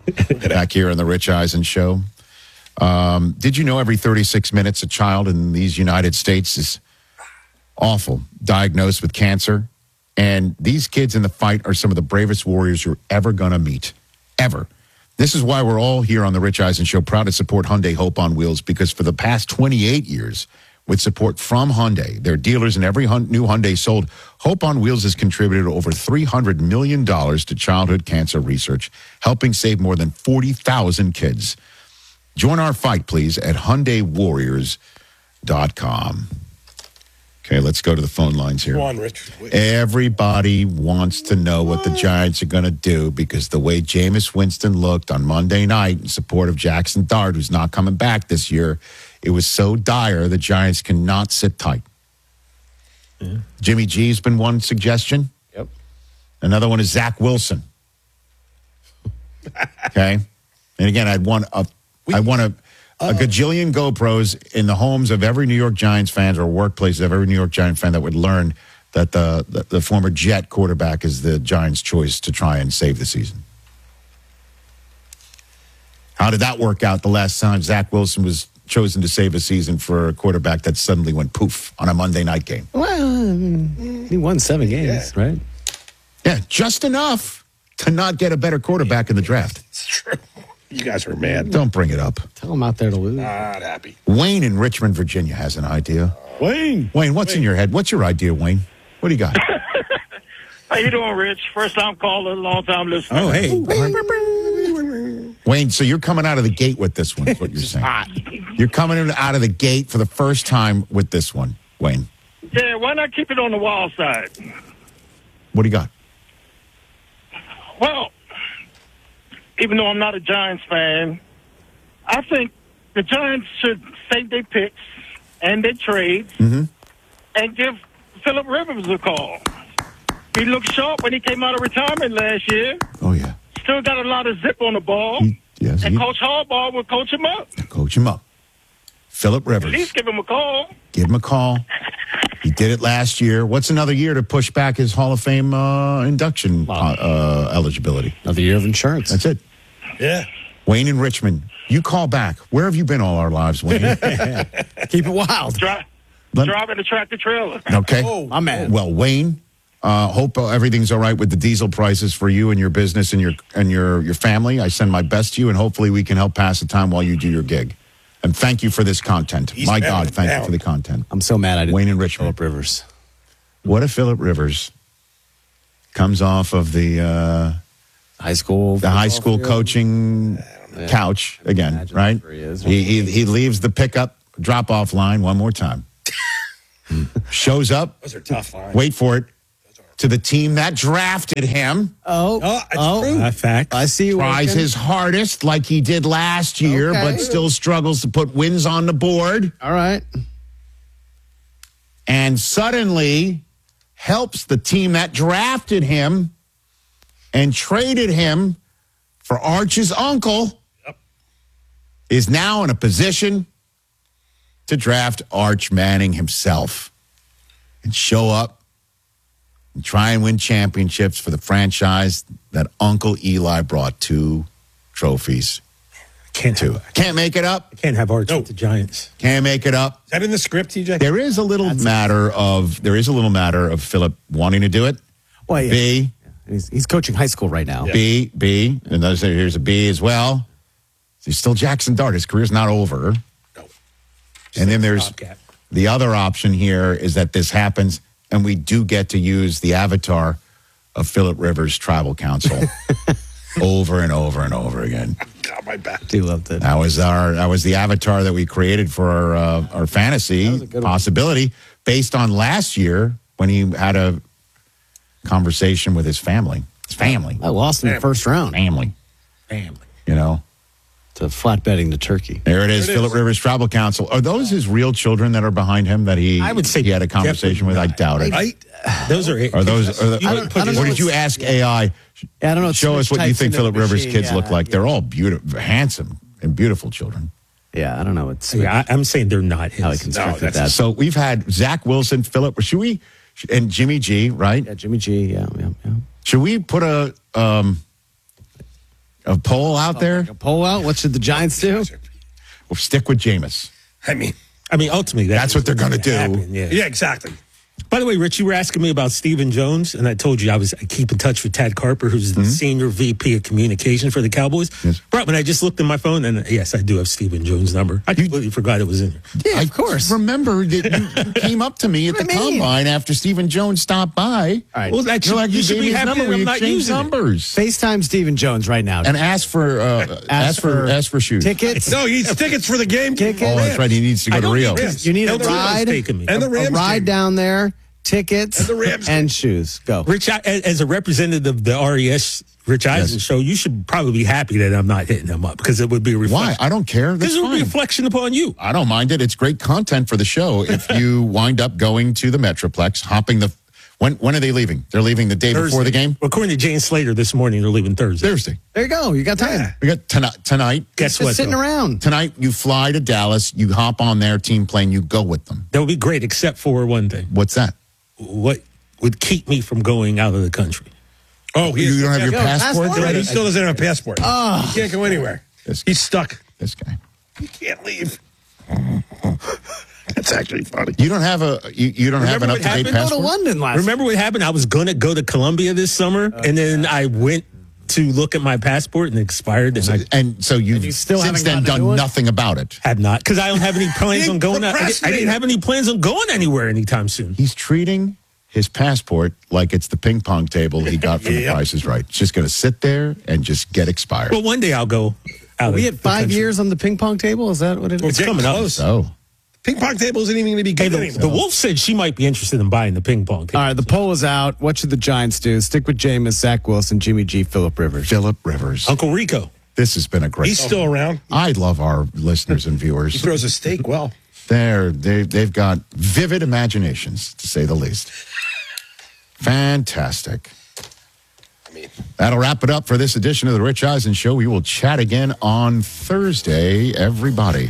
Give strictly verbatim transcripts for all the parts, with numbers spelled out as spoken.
back here on the Rich Eisen Show. Um, did you know every thirty-six minutes a child in these United States is awful, diagnosed with cancer? And these kids in the fight are some of the bravest warriors you're ever going to meet, ever. This is why we're all here on the Rich Eisen Show, proud to support Hyundai Hope on Wheels, because for the past twenty-eight years, with support from Hyundai, their dealers and every hun- new Hyundai sold, Hope on Wheels has contributed over three hundred million dollars to childhood cancer research, helping save more than forty thousand kids. Join our fight, please, at Hyundai Warriors dot com. Okay, let's go to the phone lines here. Go on, Rich. Wait. Everybody wants to know what the Giants are going to do, because the way Jameis Winston looked on Monday night in support of Jackson Dart, who's not coming back this year, it was so dire the Giants cannot sit tight. Yeah. Jimmy G's been one suggestion. Yep. Another one is Zach Wilson. Okay. And again, I'd want a, I want a, a gajillion GoPros in the homes of every New York Giants fan, or workplaces of every New York Giant fan that would learn that the, the, the former Jet quarterback is the Giants' choice to try and save the season. How did that work out the last time Zach Wilson was chosen to save a season for a quarterback that suddenly went poof on a Monday night game? Well, I mean, he won seven games, yeah. right? Yeah, just enough to not get a better quarterback in the draft. It's true. You guys are mad. Don't bring it up. Tell him out there to lose. Not happy. Wayne in Richmond, Virginia has an idea. Wayne. Wayne, what's Wayne. in your head? What's your idea, Wayne? What do you got? How you doing, Rich? First time caller, long time listener. Oh, hey. Wayne, so you're coming out of the gate with this one, is what you're saying. You're coming in out of the gate for the first time with this one, Wayne. Yeah, why not keep it on the wild side? What do you got? Well, even though I'm not a Giants fan, I think the Giants should save their picks and their trades mm-hmm. and give Phillip Rivers a call. He looked sharp when he came out of retirement last year. Oh, yeah. Still got a lot of zip on the ball. He, yes, and he, Coach Harbaugh will coach him up. Coach him up. Phillip Rivers. At least give him a call. Give him a call. He did it last year. What's another year to push back his Hall of Fame uh, induction uh, uh, eligibility? Another year of insurance. That's it. Yeah. Wayne in Richmond, you call back. Where have you been all our lives, Wayne? Keep it wild. Dri- Let- driving a tractor trailer. Okay. Oh, my man. Well, Wayne, uh, hope uh, everything's all right with the diesel prices for you and your business and your and your, your family. I send my best to you, and hopefully we can help pass the time while you do your gig. And thank you for this content. He's My melting God, thank down. you for the content. I'm so mad I didn't. Wayne in Richmond. Phillip Rivers. What if Phillip Rivers comes off of the uh, High school. the high school field. coaching Yeah. couch again, Imagine right? that's where he is. He, he he leaves the pickup drop off line one more time. Shows up. Those are tough lines. Wait for it. To the team that drafted him. Oh, Oh, it's oh, true. a fact. I see you. Tries working. his hardest like he did last year, Okay. but still struggles to put wins on the board. All right. And suddenly helps the team that drafted him and traded him for Arch's uncle. Yep. Is now in a position to draft Arch Manning himself and show up and try and win championships for the franchise that Uncle Eli brought two trophies Can't to. have, Can't make it up. can't have Arch No. with the Giants. Can't make it up. Is that in the script, T J? There is a little matter of there is a little matter of Phillip wanting to do it. Well, yeah. B, He's, he's coaching high school right now. B, B, and those, here's a B as well. He's still Jackson Dart. His career's not over. No. And then there's Stopgap. the other option here is that this happens and we do get to use the avatar of Phillip Rivers' tribal council over and over and over again. God, my back. Do love that. That was our that was the avatar that we created for our uh, our fantasy was a good one. possibility based on last year when he had a conversation with his family. His family. I lost in the first round Family. Family. You know. to flatbedding to Turkey. There it is, There it Phillip is. Rivers Tribal Council. Are those his real children that are behind him that he I would say he had a conversation with? I doubt it. Right? Those are. Are those? Are the, You I wouldn't don't- I put don't your- or know did you what's- ask A I? Yeah, I don't know. what Show us Switch what you types think into Phillip the Rivers' machine. kids Yeah, look like. yeah. They're all beautiful, handsome, and beautiful children. Yeah, I don't know. It's Yeah, I, I'm saying they're not his. how he constructed that's- that. So we've had Zach Wilson, Phillip. Should we? And Jimmy G, right? Yeah, Jimmy G. Yeah, yeah, yeah. Should we put a um, A poll out there? A poll out. What should the Giants do? We'll stick with Jameis. I mean, I mean, ultimately, That's what they're gonna do. happen, Yeah. yeah, exactly. By the way, Rich, you were asking me about Stephen Jones, and I told you I was I keep in touch with Tad Carper, who's the Mm-hmm. senior V P of communication for the Cowboys. Yes. Bro, when I just looked at my phone, and yes, I do have Stephen Jones' number. I completely forgot it was in there. Yeah, of course. Remember that you, you came up to me at the What do you mean? combine after Stephen Jones stopped by. All right. Well, that You're should, like, you you should gave be me his happy number. that We I'm not exchanged using it. numbers. FaceTime Stephen Jones right now. And ask for uh, ask, for, ask for shoes. tickets. No, he needs tickets for the game. Tickets. Oh, that's right. He needs to go I to don't Rio. need Rams. You need a And the Rams ride, taking me. And the a Rams ride game. down there, tickets, And the Rams and shoes. Go. Rich, I, as a representative of the R E S Rich Eisen show, you should probably be happy that I'm not hitting him up because it would be a Why? reflection. I don't care. That's Because it would be a fine. reflection upon you. I don't mind it. It's great content for the show. If you wind up going to the Metroplex, hopping the when when are they leaving? They're leaving the day before Thursday. the game. According to Jane Slater this morning, they're leaving Thursday. Thursday. There you go. You got time. We got tonight. Tonight. Guess Just what? sitting though? around. Tonight, you fly to Dallas. You hop on their team plane. You go with them. That would be great, except for one thing. What's that? What would keep me from going out of the country? Oh, he You don't have your Yo, passport passport? ready? He still doesn't have a passport. Oh. He can't go anywhere. This- He's stuck. This guy. He can't leave. That's actually funny. You don't have a. You, you don't have Remember an what up to date happened? Go to passport. London last. Remember what happened? I was going to go to Colombia this summer, and then I went to look at my passport and it expired, and I And so you've you still since haven't then gotten to do done it? nothing about it. have not, because I don't have any plans He on going out. I, didn't- I didn't have any plans on going anywhere anytime soon. He's treating his passport like it's the ping pong table he got from the Yep. Price is Right. It's just going to sit there and just get expired. Well, one day I'll go out. We of had the five country. years on the ping pong table. Is that what it is? It's coming up. close. So Ping pong table isn't even going to be Hey, good the, anymore. the Wolf said she might be interested in buying the ping pong table. All right, the poll is out. What should the Giants do? Stick with Jameis, Zach Wilson, Jimmy G, Phillip Rivers. Phillip Rivers. Uncle Rico. This has been a great. He's still around. I love our listeners and He viewers. throws a steak well. They're they they've got vivid imaginations, to say the least. Fantastic. I mean, That'll wrap it up for this edition of the Rich Eisen Show. We will chat again on Thursday, everybody.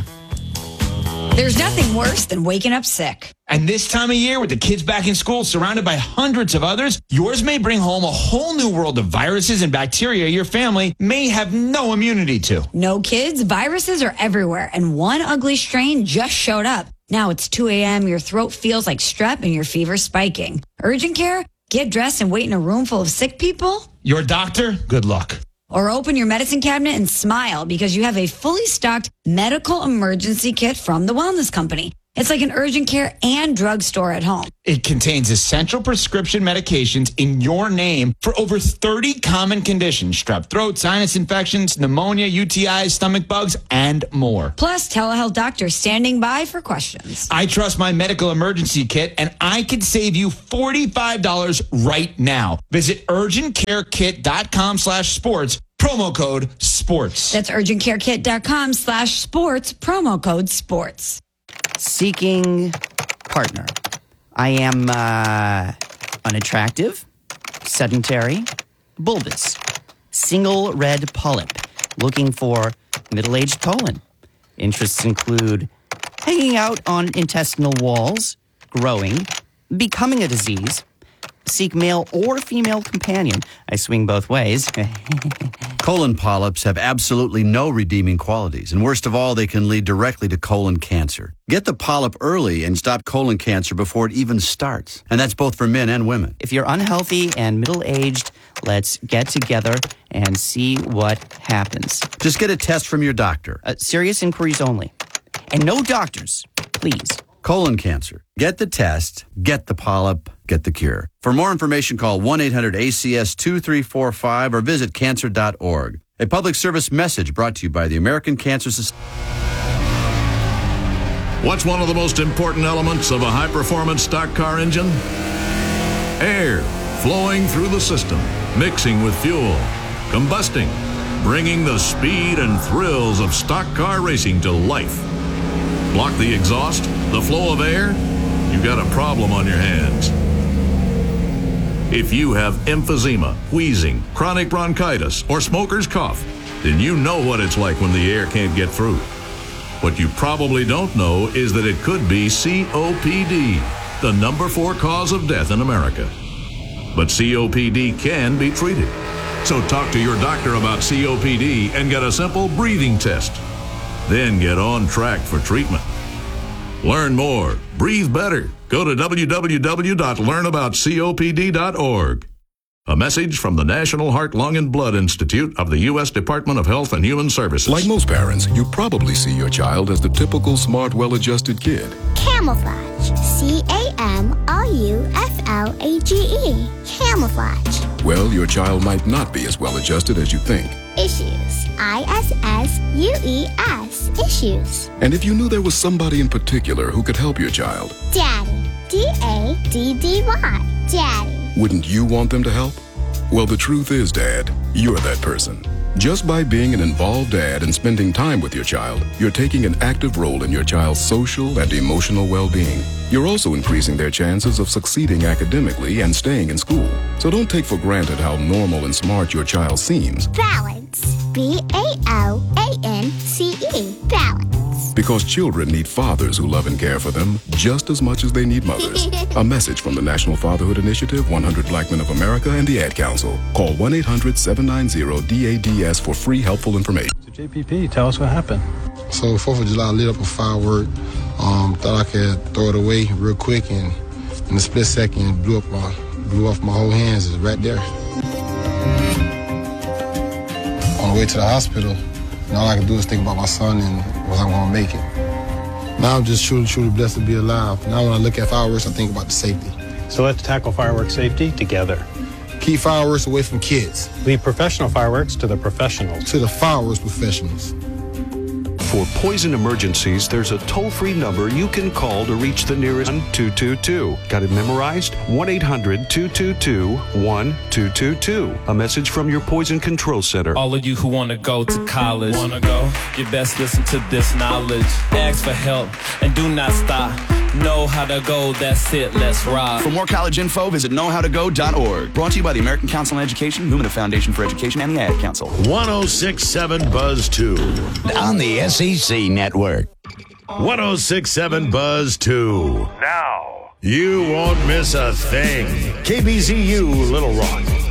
There's nothing worse than waking up sick. And this time of year, with the kids back in school, surrounded by hundreds of others, yours may bring home a whole new world of viruses and bacteria your family may have no immunity to. No kids, viruses are everywhere, and one ugly strain just showed up. Now it's two a.m., your throat feels like strep, and your fever's spiking. Urgent care? Get dressed and wait in a room full of sick people? Your doctor? Good luck. Or open your medicine cabinet and smile because you have a fully stocked medical emergency kit from the Wellness Company. It's like an urgent care and drugstore at home. It contains essential prescription medications in your name for over thirty common conditions: strep throat, sinus infections, pneumonia, U T Is, stomach bugs, and more. Plus, telehealth doctors standing by for questions. I trust my medical emergency kit, and I could save you forty-five dollars right now. Visit urgentcarekit.com slash sports, promo code sports. That's urgentcarekit.com slash sports, promo code sports. Seeking partner. I am uh, unattractive, sedentary, bulbous, single red polyp, looking for middle-aged colon. Interests include hanging out on intestinal walls, growing, becoming a disease, seek male or female companion. I swing both ways. Colon polyps have absolutely no redeeming qualities, and worst of all, they can lead directly to colon cancer. Get the polyp early and stop colon cancer before it even starts. And that's both for men and women. If you're unhealthy and middle-aged, let's get together and see what happens. Just get a test from your doctor. Uh, serious inquiries only. And no doctors, please. Colon cancer. Get the test, get the polyp, get the cure. For more information, call one eight hundred A C S two three four five or visit cancer dot org. A public service message brought to you by the American Cancer Society. What's one of the most important elements of a high-performance stock car engine? Air flowing through the system, mixing with fuel, combusting, bringing the speed and thrills of stock car racing to life. Block the exhaust, the flow of air, you've got a problem on your hands. If you have emphysema, wheezing, chronic bronchitis, or smoker's cough, then you know what it's like when the air can't get through. What you probably don't know is that it could be C O P D, the number four cause of death in America. But C O P D can be treated. So talk to your doctor about C O P D and get a simple breathing test. Then get on track for treatment. Learn more. Breathe better. Go to w w w dot learn about c o p d dot org. A message from the National Heart, Lung, and Blood Institute of the U S Department of Health and Human Services. Like most parents, you probably see your child as the typical smart, well-adjusted kid. Camouflage. C A M O U F L A G E. Camouflage. Well, your child might not be as well-adjusted as you think. Issues. I S S U E S. Issues. And if you knew there was somebody in particular who could help your child, Daddy. D A D D Y. Daddy. wouldn't you want them to help? Well, the truth is, Dad, you're that person. Just by being an involved dad and spending time with your child, you're taking an active role in your child's social and emotional well-being. You're also increasing their chances of succeeding academically and staying in school. So don't take for granted how normal and smart your child seems. Balance. B A L A N C E. Balance. Because children need fathers who love and care for them just as much as they need mothers. A message from the National Fatherhood Initiative, one hundred Black Men of America, and the Ad Council. Call one eight hundred seven nine zero D A D S for free, helpful information. So J P P, tell us what happened. So fourth of July, I lit up a firework. Um, thought I could throw it away real quick, and in a split second, it blew up my, blew off my whole hands. It's right there. On the way to the hospital, and all I could do is think about my son and was I going to make it. Now I'm just truly, truly blessed to be alive. Now when I look at fireworks, I think about the safety. So let's tackle fireworks safety together. Keep fireworks away from kids. Leave professional fireworks to the professionals. To the fireworks professionals. For poison emergencies, there's a toll-free number you can call to reach the nearest one two two two. Got it memorized? one eight hundred two two two one two two two. A message from your Poison Control Center. All of you who want to go to college, want to go? You best listen to this knowledge. Ask for help and do not stop. Know how to go, that's it, let's rock. For more college info, visit know how to go dot org. Brought to you by the American Council on Education, Lumina Foundation for Education, and the Ad Council. one oh six point seven Buzz two. On the S E C Network. one oh six point seven Buzz two. Now. You won't miss a thing. K B Z U, Little Rock.